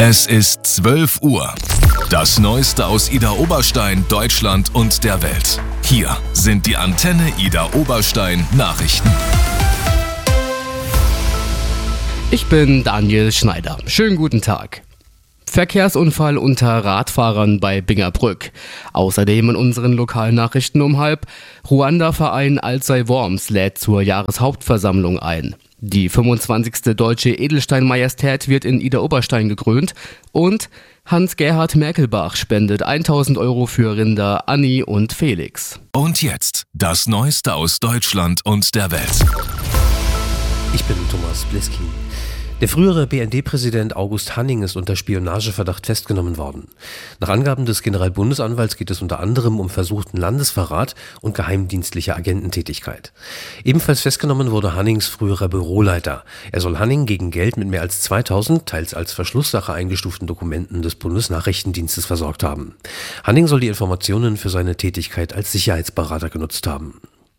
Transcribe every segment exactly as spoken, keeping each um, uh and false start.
Es ist zwölf Uhr. Das Neueste aus Idar Oberstein, Deutschland und der Welt. Hier sind die Antenne Idar Oberstein Nachrichten. Ich bin Daniel Schneider. Schönen guten Tag. Verkehrsunfall unter Radfahrern bei Bingerbrück. Außerdem in unseren lokalen Nachrichten um halb: Ruanda-Verein Alzey Worms lädt zur Jahreshauptversammlung ein. Die fünfundzwanzigste Deutsche Edelstein-Majestät wird in Idar Oberstein gekrönt und Hans-Gerhard Merkelbach spendet tausend Euro für Rinder Anni und Felix. Und jetzt das Neueste aus Deutschland und der Welt. Ich bin Thomas Blisky. Der frühere B N D-Präsident August Hanning ist unter Spionageverdacht festgenommen worden. Nach Angaben des Generalbundesanwalts geht es unter anderem um versuchten Landesverrat und geheimdienstliche Agententätigkeit. Ebenfalls festgenommen wurde Hannings früherer Büroleiter. Er soll Hanning gegen Geld mit mehr als zweitausend, teils als Verschlusssache eingestuften Dokumenten des Bundesnachrichtendienstes versorgt haben. Hanning soll die Informationen für seine Tätigkeit als Sicherheitsberater genutzt haben.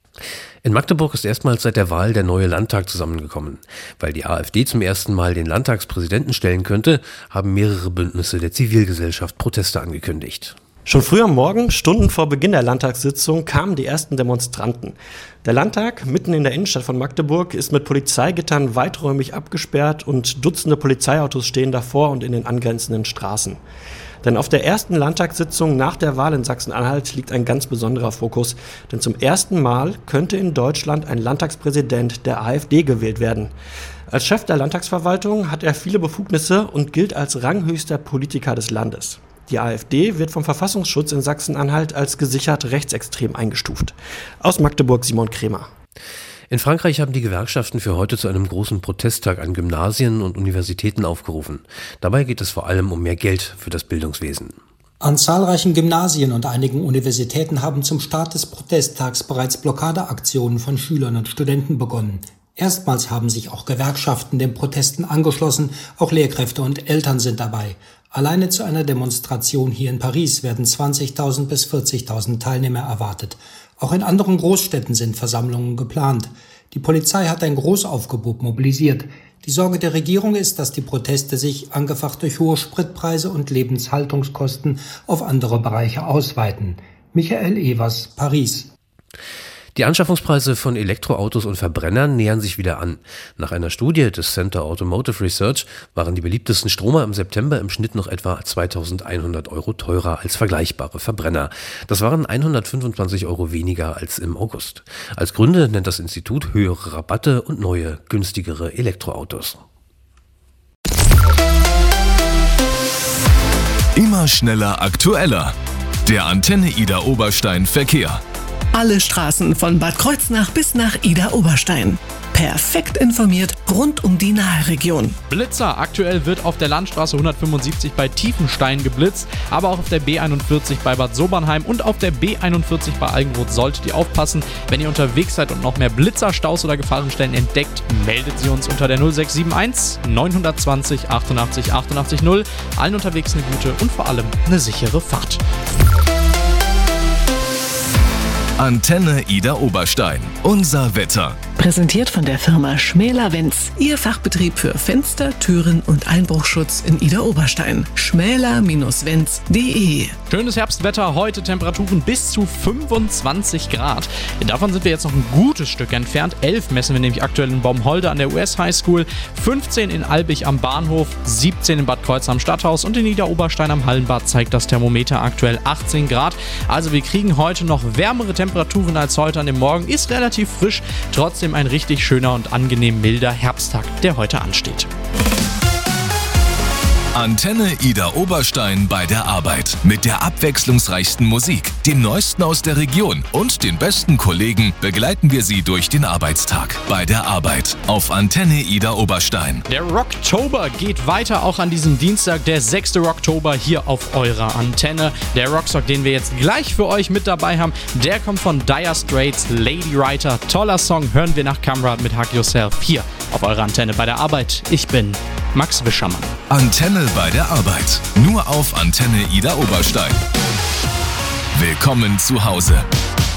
In Magdeburg ist erstmals seit der Wahl der neue Landtag zusammengekommen. Weil die AfD zum ersten Mal den Landtagspräsidenten stellen könnte, haben mehrere Bündnisse der Zivilgesellschaft Proteste angekündigt. Schon früh am Morgen, Stunden vor Beginn der Landtagssitzung, kamen die ersten Demonstranten. Der Landtag, mitten in der Innenstadt von Magdeburg, ist mit Polizeigittern weiträumig abgesperrt und Dutzende Polizeiautos stehen davor und in den angrenzenden Straßen. Denn auf der ersten Landtagssitzung nach der Wahl in Sachsen-Anhalt liegt ein ganz besonderer Fokus. Denn zum ersten Mal könnte in Deutschland ein Landtagspräsident der AfD gewählt werden. Als Chef der Landtagsverwaltung hat er viele Befugnisse und gilt als ranghöchster Politiker des Landes. Die AfD wird vom Verfassungsschutz in Sachsen-Anhalt als gesichert rechtsextrem eingestuft. Aus Magdeburg Simon Kremer. In Frankreich haben die Gewerkschaften für heute zu einem großen Protesttag an Gymnasien und Universitäten aufgerufen. Dabei geht es vor allem um mehr Geld für das Bildungswesen. An zahlreichen Gymnasien und einigen Universitäten haben zum Start des Protesttags bereits Blockadeaktionen von Schülern und Studenten begonnen. Erstmals haben sich auch Gewerkschaften den Protesten angeschlossen, auch Lehrkräfte und Eltern sind dabei. Alleine zu einer Demonstration hier in Paris werden zwanzigtausend bis vierzigtausend Teilnehmer erwartet. Auch in anderen Großstädten sind Versammlungen geplant. Die Polizei hat ein Großaufgebot mobilisiert. Die Sorge der Regierung ist, dass die Proteste sich, angefacht durch hohe Spritpreise und Lebenshaltungskosten, auf andere Bereiche ausweiten. Michael Evers, Paris. Die Anschaffungspreise von Elektroautos und Verbrennern nähern sich wieder an. Nach einer Studie des Center Automotive Research waren die beliebtesten Stromer im September im Schnitt noch etwa zweitausendeinhundert Euro teurer als vergleichbare Verbrenner. Das waren hundertfünfundzwanzig Euro weniger als im August. Als Gründe nennt das Institut höhere Rabatte und neue, günstigere Elektroautos. Immer schneller, aktueller. Der Antenne Idar Oberstein Verkehr. Alle Straßen von Bad Kreuznach bis nach Idar Oberstein. Perfekt informiert rund um die Nahregion. Blitzer. Aktuell wird auf der Landstraße hundertfünfundsiebzig bei Tiefenstein geblitzt, aber auch auf der B einundvierzig bei Bad Sobernheim und auf der B einundvierzig bei Algenroth solltet ihr aufpassen. Wenn ihr unterwegs seid und noch mehr Blitzer, Staus oder Gefahrenstellen entdeckt, meldet sie uns unter der null sechs sieben eins neun zwei null achtundachtzig achtundachtzig null. Allen unterwegs eine gute und vor allem eine sichere Fahrt. Antenne Idar Oberstein. Unser Wetter. Präsentiert von der Firma Schmäler-Wenz. Ihr Fachbetrieb für Fenster, Türen und Einbruchschutz in Idar Oberstein. schmäler Bindestrich wenz punkt de. Schönes Herbstwetter, heute Temperaturen bis zu fünfundzwanzig Grad. Davon sind wir jetzt noch ein gutes Stück entfernt. elf messen wir nämlich aktuell in Baumholder an der U S High School, fünfzehn in Albig am Bahnhof, siebzehn in Bad Kreuznach am Stadthaus und in Idar Oberstein am Hallenbad zeigt das Thermometer aktuell achtzehn Grad. Also wir kriegen heute noch wärmere Temperaturen als heute an dem Morgen. Ist relativ frisch, trotzdem ein richtig schöner und angenehm milder Herbsttag, der heute ansteht. Antenne Idar Oberstein bei der Arbeit. Mit der abwechslungsreichsten Musik, dem Neuesten aus der Region und den besten Kollegen begleiten wir Sie durch den Arbeitstag. Bei der Arbeit auf Antenne Idar Oberstein. Der Rocktober geht weiter, auch an diesem Dienstag, der sechste Rocktober hier auf eurer Antenne. Der Rockstock, den wir jetzt gleich für euch mit dabei haben, der kommt von Dire Straits, Lady Writer. Toller Song, hören wir nach Camera mit Hug Yourself hier auf eurer Antenne bei der Arbeit. Ich bin Max Wischermann. Antenne bei der Arbeit. Nur auf Antenne Idar Oberstein. Willkommen zu Hause.